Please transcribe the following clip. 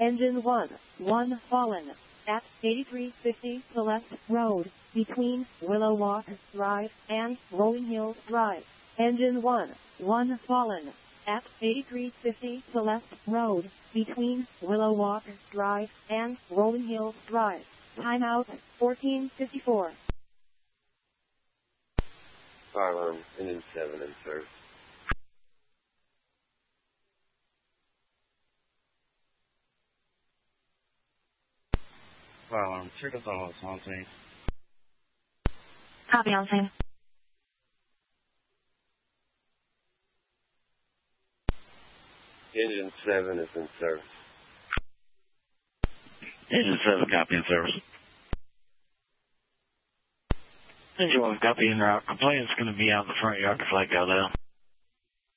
Engine 1 fallen. At 8350 Celeste Road, between Willow Walk Drive and Rolling Hills Drive. Engine 1 fallen. At 8350 Celeste Road, between Willow Walk Drive and Rolling Hills Drive. Timeout 14:54. Fire alarm, engine 7 in service. Fire alarm, check us out on scene. Copy on scene. Engine 7 is in service. Engine 7, copy in service. Engine 1, copy in route. Complainant's going to be out in the front yard to flag out now.